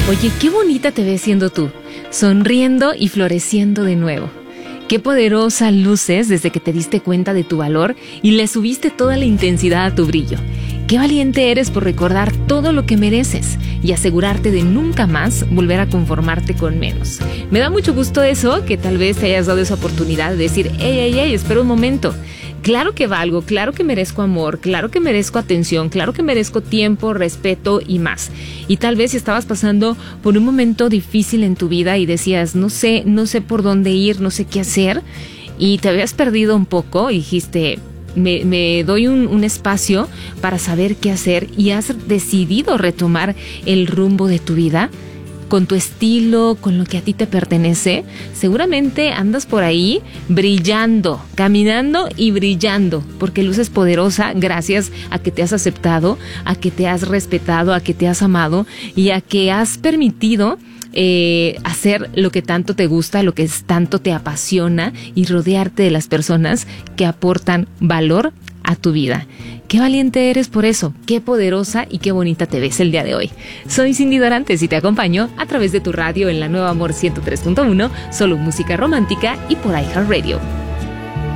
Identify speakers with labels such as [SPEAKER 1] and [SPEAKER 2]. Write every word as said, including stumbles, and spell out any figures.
[SPEAKER 1] Oye, qué bonita te ves siendo tú, sonriendo y floreciendo de nuevo. Qué poderosa luces desde que te diste cuenta de tu valor y le subiste toda la intensidad a tu brillo. Qué valiente eres por recordar todo lo que mereces y asegurarte de nunca más volver a conformarte con menos. Me da mucho gusto eso, que tal vez te hayas dado esa oportunidad de decir, hey, hey, hey, espera un momento. Claro que valgo, claro que merezco amor, claro que merezco atención, claro que merezco tiempo, respeto y más. Y tal vez si estabas pasando por un momento difícil en tu vida y decías, no sé, no sé por dónde ir, no sé qué hacer, y te habías perdido un poco y dijiste, me, me doy un, un espacio para saber qué hacer, y has decidido retomar el rumbo de tu vida con tu estilo, con lo que a ti te pertenece. Seguramente andas por ahí brillando, caminando y brillando, porque luces poderosa gracias a que te has aceptado, a que te has respetado, a que te has amado y a que has permitido eh, hacer lo que tanto te gusta, lo que tanto te apasiona, y rodearte de las personas que aportan valor a tu vida. Qué valiente eres por eso, qué poderosa y qué bonita te ves el día de hoy. Soy Cindy Dorantes y te acompaño a través de tu radio en la Nueva Amor ciento tres punto uno, solo música romántica, y por iHeartRadio.